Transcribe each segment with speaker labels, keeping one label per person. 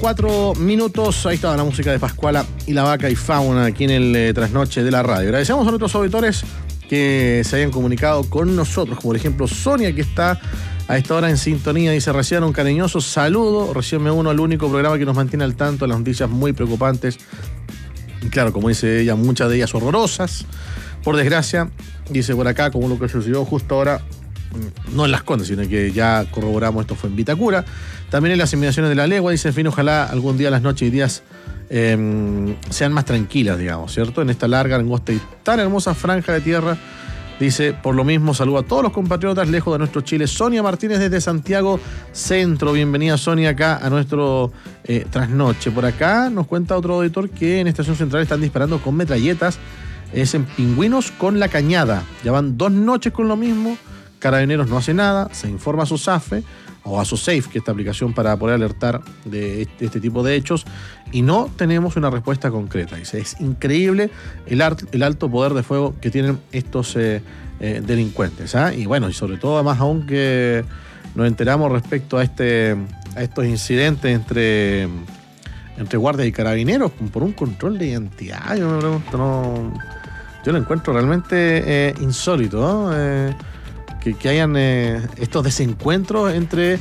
Speaker 1: 4 minutos, ahí estaba la música de Pascuala y la Vaca y Fauna aquí en el Trasnoche de la radio. Agradecemos a nuestros auditores que se hayan comunicado con nosotros, como por ejemplo Sonia, que está a esta hora en sintonía, dice: reciban un cariñoso saludo, recién me uno al único programa que nos mantiene al tanto de las noticias muy preocupantes. Y claro, como dice ella, muchas de ellas horrorosas, por desgracia. Dice por acá, como lo que sucedió justo ahora, no en Las Condes, sino que ya corroboramos, esto fue en Vitacura. También en las inmediaciones de La Legua, dice: en fin, ojalá algún día las noches y días sean más tranquilas, digamos, ¿cierto? En esta larga, angosta y tan hermosa franja de tierra. Dice: por lo mismo, saludo a todos los compatriotas lejos de nuestro Chile. Sonia Martínez desde Santiago Centro. Bienvenida, Sonia, acá a nuestro trasnoche. Por acá nos cuenta otro auditor que en Estación Central están disparando con metralletas. Es en Pingüinos con La Cañada. Ya van 2 noches con lo mismo. Carabineros no hace nada. Se informa a SOSAFE o a SOSAFE, que es esta aplicación para poder alertar de este tipo de hechos, y no tenemos una respuesta concreta. Dice: es increíble el alto poder de fuego que tienen estos delincuentes, ¿ah? Y bueno, y sobre todo, además, aún que nos enteramos respecto a estos incidentes entre guardias y carabineros por un control de identidad. Yo me pregunto, yo lo encuentro realmente insólito, ¿no? Que hayan estos desencuentros entre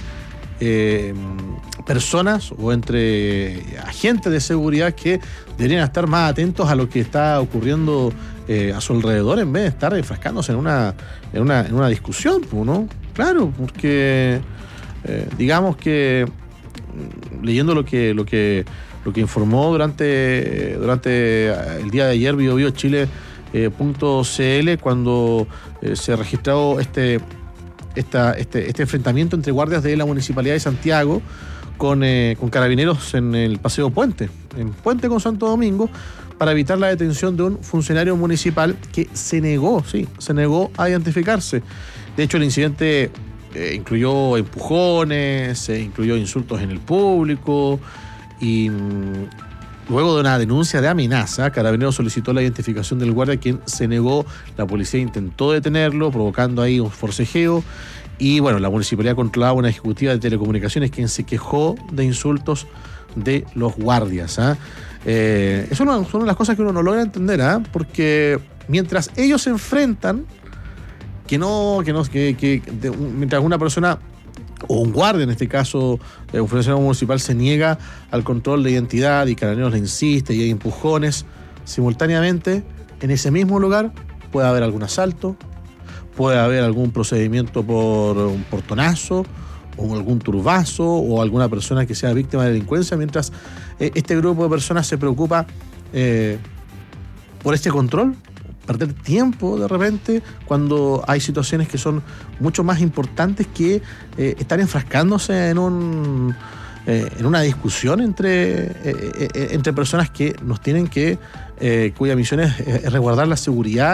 Speaker 1: personas o entre agentes de seguridad que deberían estar más atentos a lo que está ocurriendo a su alrededor, en vez de estar enfrascándose en una discusión, ¿no? Claro, porque digamos que leyendo lo que informó durante el día de ayer BioBioChile.cl, cuando se registró este enfrentamiento entre guardias de la Municipalidad de Santiago con carabineros en el Paseo Puente, en Puente con Santo Domingo, para evitar la detención de un funcionario municipal que se negó a identificarse. De hecho, el incidente incluyó empujones, incluyó insultos en el público, y luego de una denuncia de amenaza, Carabineros solicitó la identificación del guardia, quien se negó. La policía intentó detenerlo, provocando ahí un forcejeo. Y bueno, la municipalidad controlaba una ejecutiva de telecomunicaciones quien se quejó de insultos de los guardias, ¿ah? Eso son una de las cosas que uno no logra entender, ¿ah? Porque mientras ellos se enfrentan, mientras una persona o un guardia, en este caso un funcionario municipal, se niega al control de identidad y Carabineros le insiste y hay empujones, simultáneamente en ese mismo lugar puede haber algún asalto, puede haber algún procedimiento por un portonazo o algún turbazo o alguna persona que sea víctima de delincuencia, mientras este grupo de personas se preocupa por este control. Perder tiempo de repente cuando hay situaciones que son mucho más importantes que estar enfrascándose en una discusión entre personas que nos tienen cuya misión es resguardar la seguridad